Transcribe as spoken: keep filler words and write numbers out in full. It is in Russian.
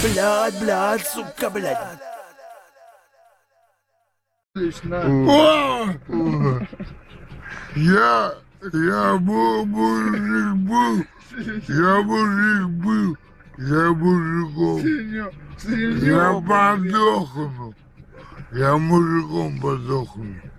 Блядь, блядь, сука, блядь. Я, я был мужик был, я мужик был, я мужиком, я подохну, я мужиком подохну.